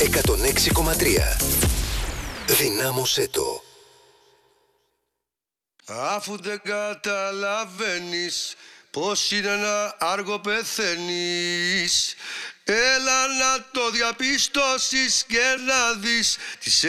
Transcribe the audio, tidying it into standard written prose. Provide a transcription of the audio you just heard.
106,3. Δυνάμωσέ το. Αφού δεν καταλαβαίνεις πως είναι να άργο πεθαίνεις, έλα να το διαπιστώσεις και να δεις τις